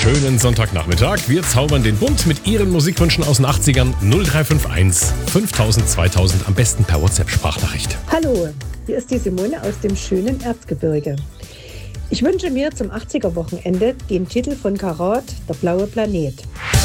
schönen Sonntagnachmittag. Wir zaubern den Bund mit Ihren Musikwünschen aus den 80ern 0351 5000 2000, am besten per WhatsApp-Sprachnachricht. Hallo, hier ist die Simone aus dem schönen Erzgebirge. Ich wünsche mir zum 80er-Wochenende den Titel von Karat, Der blaue Planet.